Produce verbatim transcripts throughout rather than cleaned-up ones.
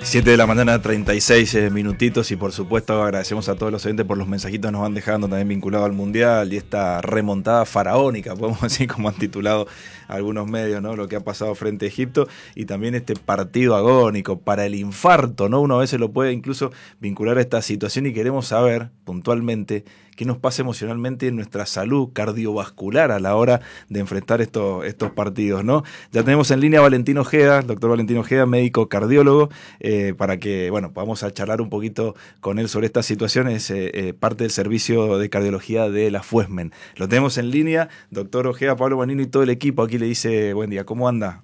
siete de la mañana, treinta y seis eh, minutitos, y por supuesto agradecemos a todos los oyentes por los mensajitos que nos van dejando también vinculados al Mundial y esta remontada faraónica, podemos decir, como han titulado algunos medios, ¿no? Lo que ha pasado frente a Egipto, y también este partido agónico para el infarto, ¿no? Uno a veces lo puede incluso vincular a esta situación, y queremos saber puntualmente qué nos pasa emocionalmente en nuestra salud cardiovascular a la hora de enfrentar estos, estos partidos, ¿no? Ya tenemos en línea a Valentino Ojeda, el doctor Valentino Ojeda, médico cardiólogo, eh, para que, bueno, vamos a charlar un poquito con él sobre estas situaciones, eh, eh, parte del servicio de cardiología de la FUESMEN. Lo tenemos en línea, doctor Ojeda, Pablo Manino y todo el equipo aquí le dice buen día. ¿Cómo anda?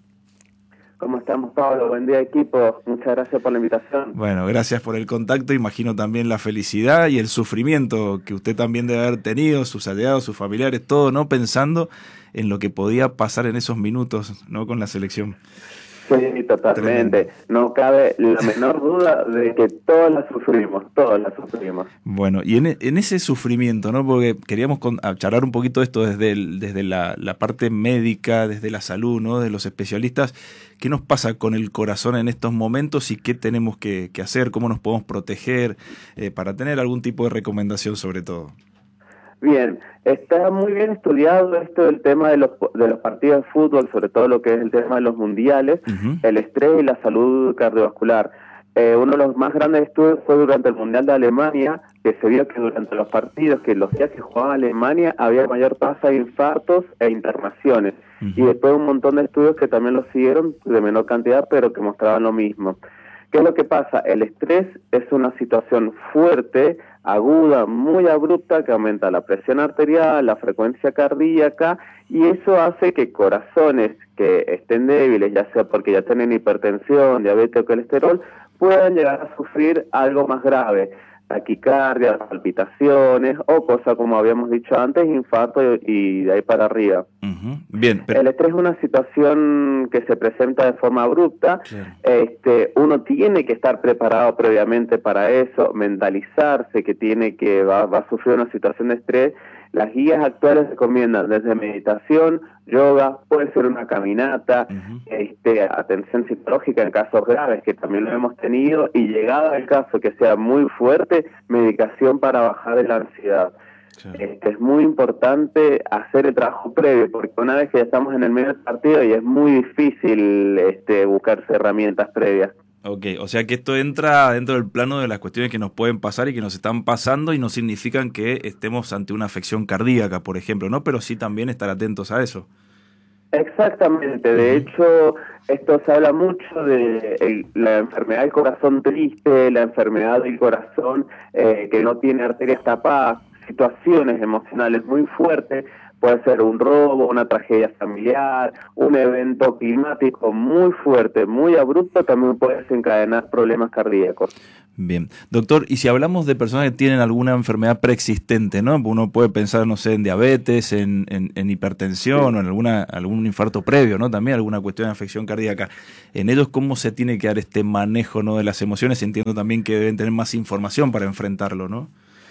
¿Cómo estamos, Pablo? Buen día, equipo. Muchas gracias por la invitación. Bueno, gracias por el contacto. Imagino también la felicidad y el sufrimiento que usted también debe haber tenido, sus allegados, sus familiares, todo, ¿no? Pensando en lo que podía pasar en esos minutos, ¿no? Con la selección. Sí, totalmente. Tremendo. No cabe la menor duda de que todos la sufrimos, todos la sufrimos. Bueno, y en, en ese sufrimiento, ¿no? Porque queríamos con, charlar un poquito de esto desde, el, desde la, la parte médica, desde la salud, ¿no? De los especialistas. ¿Qué nos pasa con el corazón en estos momentos y qué tenemos que, que hacer? ¿Cómo nos podemos proteger eh, para tener algún tipo de recomendación sobre todo? Bien, está muy bien estudiado esto del tema de los de los partidos de fútbol, sobre todo lo que es el tema de los mundiales, uh-huh. El estrés y la salud cardiovascular. Eh, uno de los más grandes estudios fue durante el Mundial de Alemania, que se vio que durante los partidos, que los días que jugaba Alemania, había mayor tasa de infartos e internaciones. Uh-huh. Y después un montón de estudios que también lo siguieron, de menor cantidad, pero que mostraban lo mismo. ¿Qué es lo que pasa? El estrés es una situación fuerte, aguda, muy abrupta, que aumenta la presión arterial, la frecuencia cardíaca, y eso hace que corazones que estén débiles, ya sea porque ya tienen hipertensión, diabetes o colesterol, puedan llegar a sufrir algo más grave, taquicardia, palpitaciones o cosas como habíamos dicho antes, infarto y de ahí para arriba. Uh-huh. Bien, pero... El estrés es una situación que se presenta de forma abrupta. Sí. Este, uno tiene que estar preparado previamente para eso, mentalizarse que tiene que va, va a sufrir una situación de estrés. Las guías actuales recomiendan desde meditación, yoga, puede ser una caminata, uh-huh. este, atención psicológica en casos graves, que también lo hemos tenido, y llegado al caso que sea muy fuerte, medicación para bajar de la ansiedad. Sí. Este, es muy importante hacer el trabajo previo, porque una vez que ya estamos en el medio del partido y es muy difícil este, buscarse herramientas previas. Ok, o sea que esto entra dentro del plano de las cuestiones que nos pueden pasar y que nos están pasando, y no significan que estemos ante una afección cardíaca, por ejemplo, ¿no? Pero sí también estar atentos a eso. Exactamente, de hecho, esto se habla mucho de el, la enfermedad del corazón triste, la enfermedad del corazón eh, que no tiene arterias tapadas, situaciones emocionales muy fuertes. Puede ser un robo, una tragedia familiar, un evento climático muy fuerte, muy abrupto, también puede desencadenar problemas cardíacos. Bien. Doctor, y si hablamos de personas que tienen alguna enfermedad preexistente, ¿no? Uno puede pensar, no sé, en diabetes, en, en, en hipertensión, sí. O en alguna, algún infarto previo, ¿no? También alguna cuestión de afección cardíaca. En ellos, ¿cómo se tiene que dar este manejo, ¿no? De las emociones? Entiendo también que deben tener más información para enfrentarlo, ¿no?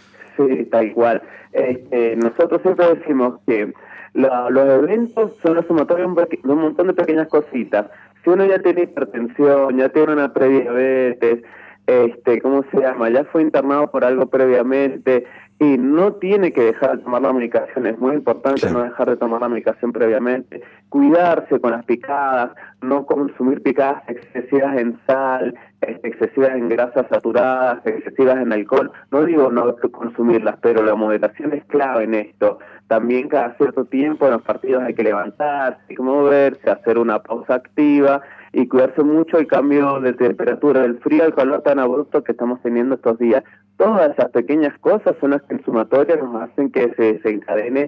Sí, tal cual. Este, nosotros siempre decimos que la, los eventos son la sumatoria de un montón de pequeñas cositas. Si uno ya tiene hipertensión, ya tiene una prediabetes, este, ¿cómo se llama? Ya fue internado por algo previamente y no tiene que dejar de tomar la medicación. Es muy importante sí. No dejar de tomar la medicación previamente. Cuidarse con las picadas, no consumir picadas excesivas en sal, excesivas en grasas saturadas, excesivas en alcohol. No digo no consumirlas, pero la moderación es clave en esto. También cada cierto tiempo en los partidos hay que levantarse, hay que moverse, hacer una pausa activa y cuidarse mucho el cambio de temperatura, del frío al calor tan abrupto que estamos teniendo estos días. Todas esas pequeñas cosas son las que en sumatoria nos hacen que se, se encadene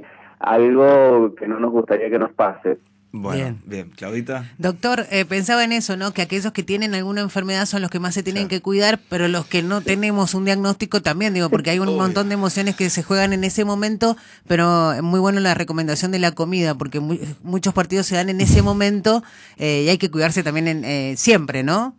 algo que no nos gustaría que nos pase. Bueno, bien, bien. Claudita. Doctor, eh, pensaba en eso, ¿no? Que aquellos que tienen alguna enfermedad son los que más se tienen sí. que cuidar, pero los que no tenemos un diagnóstico también, digo, porque hay un Uy. montón de emociones que se juegan en ese momento, pero es muy bueno la recomendación de la comida, porque muy, muchos partidos se dan en ese momento eh, y hay que cuidarse también en, eh, siempre, ¿no?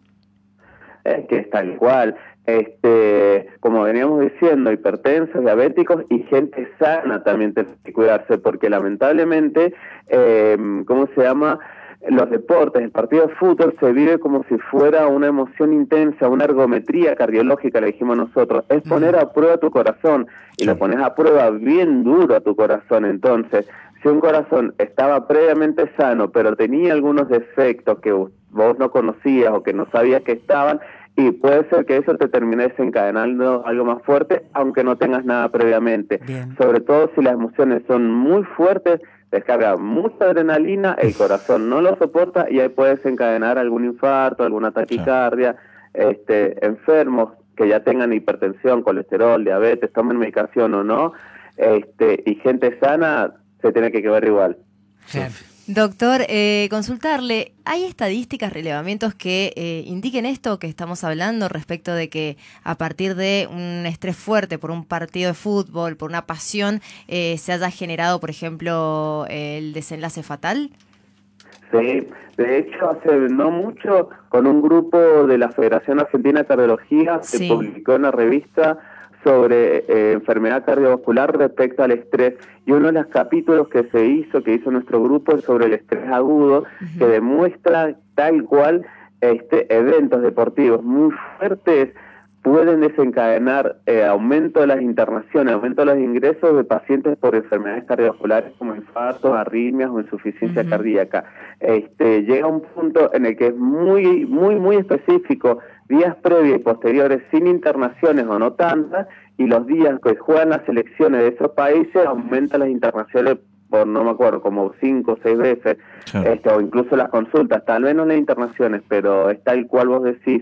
Es que es tal cual. Este, como veníamos diciendo, hipertensos, diabéticos y gente sana también tiene que cuidarse, porque lamentablemente, eh, ¿cómo se llama? los deportes, el partido de fútbol se vive como si fuera una emoción intensa, una ergometría cardiológica, le dijimos nosotros, es poner a prueba tu corazón, y lo pones a prueba bien duro a tu corazón. Entonces, si un corazón estaba previamente sano, pero tenía algunos defectos que vos no conocías o que no sabías que estaban, y puede ser que eso te termine desencadenando algo más fuerte, aunque no tengas nada previamente. Bien. Sobre todo si las emociones son muy fuertes, descarga mucha adrenalina, el corazón no lo soporta y ahí puede desencadenar algún infarto, alguna taquicardia. Este, enfermos que ya tengan hipertensión, colesterol, diabetes, tomen medicación o no, este, y gente sana se tiene que quedar igual. Bien. Doctor, eh, consultarle, ¿hay estadísticas, relevamientos que eh, indiquen esto que estamos hablando respecto de que a partir de un estrés fuerte por un partido de fútbol, por una pasión, eh, se haya generado, por ejemplo, el desenlace fatal? Sí, de hecho hace no mucho con un grupo de la Federación Argentina de Cardiología se sí. publicó una revista sobre eh, enfermedad cardiovascular respecto al estrés, y uno de los capítulos que se hizo, que hizo nuestro grupo, es sobre el estrés agudo, uh-huh. que demuestra tal cual este eventos deportivos muy fuertes pueden desencadenar eh, aumento de las internaciones, aumento de los ingresos de pacientes por enfermedades cardiovasculares como infartos, arritmias o insuficiencia uh-huh. cardíaca. Este, llega un punto en el que es muy, muy, muy específico, días previos y posteriores sin internaciones o no tantas, y los días que juegan las selecciones de esos países aumentan las internaciones por, no me acuerdo, como cinco o seis veces, claro. este, o incluso las consultas, tal vez no las internaciones, pero es tal cual vos decís.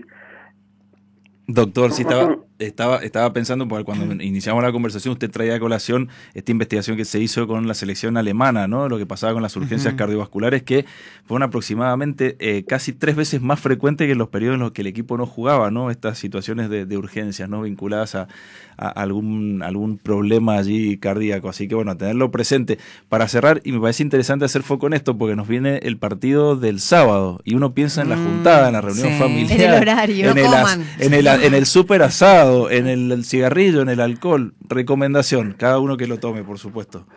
Doctor, sí estaba, estaba, estaba pensando, porque cuando iniciamos la conversación usted traía a colación esta investigación que se hizo con la selección alemana, ¿no? Lo que pasaba con las urgencias uh-huh. cardiovasculares, que fueron aproximadamente eh, casi tres veces más frecuentes que en los periodos en los que el equipo no jugaba, ¿no? Estas situaciones de, de urgencias, ¿no? Vinculadas a, a algún, algún problema allí cardíaco. Así que bueno, a tenerlo presente. Para cerrar, y me parece interesante hacer foco en esto, porque nos viene el partido del sábado, y uno piensa en la juntada, en la reunión sí. familiar. En el horario. En, no el, en, el, en el súper asado, en el, el cigarrillo, en el alcohol. Recomendación, cada uno que lo tome, por supuesto.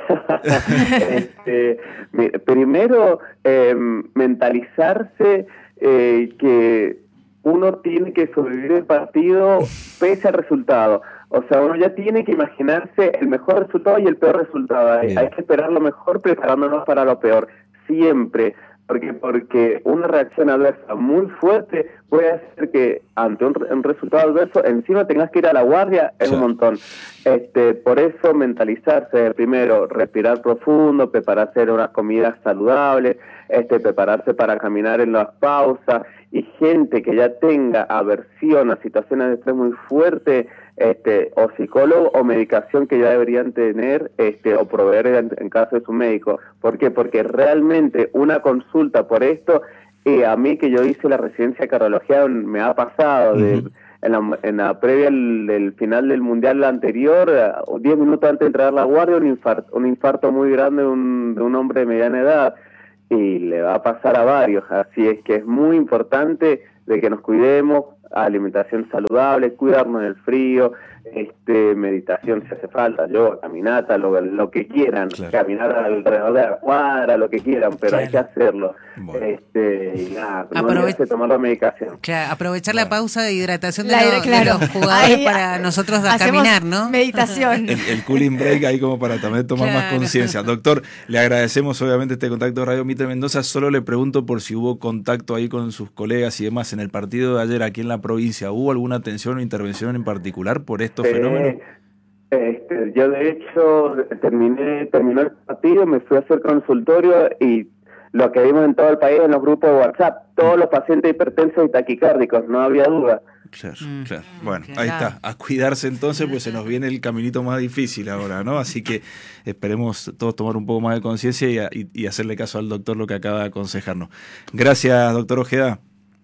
este, primero, eh, mentalizarse eh, que uno tiene que sobrevivir el partido pese al resultado. O sea, uno ya tiene que imaginarse el mejor resultado y el peor resultado. Hay, hay que esperar lo mejor preparándonos para lo peor, siempre. Porque, porque una reacción adversa muy fuerte puede hacer que ante un, un resultado adverso encima tengas que ir a la guardia, es sí. un montón. Este, por eso mentalizarse, primero respirar profundo, prepararse unas comidas saludables, este, prepararse para caminar en las pausas, y gente que ya tenga aversión a situaciones de estrés muy fuerte, este, o psicólogo o medicación que ya deberían tener, este, o proveer en, en caso de su médico. ¿Por qué? Porque realmente una consulta por esto, eh, a mí que yo hice la residencia de cardiología me ha pasado, uh-huh. de, en, la, en la previa del, del final del mundial anterior, diez minutos antes de entrar a la guardia, un infarto, un infarto muy grande de un, de un hombre de mediana edad, y le va a pasar a varios. Así es que es muy importante de que nos cuidemos, alimentación saludable, cuidarnos del frío, este, meditación si hace falta, yoga, caminata, lo, lo que quieran, claro. caminar alrededor de la cuadra, lo que quieran, pero claro. hay que hacerlo. Bueno. Este, y nada, no Aprove- olvidarse de tomar la medicación. Claro, aprovechar bueno. la pausa de hidratación de, la, los, claro. de los jugadores Ahí, para nosotros a caminar, ¿no? Meditación. El, el cooling break ahí como para también tomar claro. más conciencia. Doctor, le agradecemos obviamente este contacto de Radio Mitre Mendoza. Solo le pregunto por si hubo contacto ahí con sus colegas y demás en el partido de ayer aquí en la provincia. ¿Hubo alguna atención o intervención en particular por estos eh, fenómenos? Este, yo de hecho terminé terminó el partido, me fui a hacer consultorio, y lo que vimos en todo el país en los grupos de WhatsApp, todos los pacientes hipertensos y taquicárdicos, no había duda. Claro, claro. Bueno, ahí está. A cuidarse entonces, pues se nos viene el caminito más difícil ahora, ¿no? Así que esperemos todos tomar un poco más de conciencia y, y, y hacerle caso al doctor lo que acaba de aconsejarnos. Gracias, doctor Ojeda.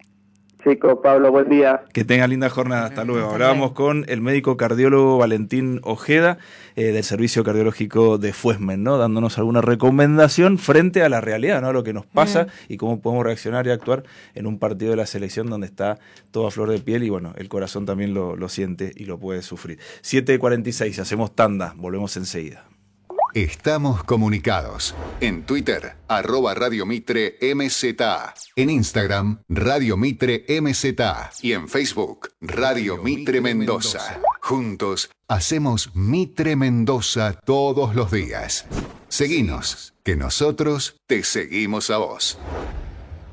Chicos, Pablo, buen día. Que tenga linda jornada, hasta luego. Hablábamos con el médico cardiólogo Valentín Ojeda, eh, del Servicio Cardiológico de Fuesmen, ¿no? Dándonos alguna recomendación frente a la realidad, ¿no? A lo que nos pasa mm. y cómo podemos reaccionar y actuar en un partido de la selección donde está todo a flor de piel y bueno, el corazón también lo, lo siente y lo puede sufrir. siete cuarenta y seis, hacemos tanda, volvemos enseguida. Estamos comunicados. En Twitter, arroba Radio Mitre M Z A. En Instagram, Radio Mitre M Z A. Y en Facebook, Radio Mitre Mendoza. Juntos, hacemos Mitre Mendoza todos los días. Seguinos, que nosotros te seguimos a vos.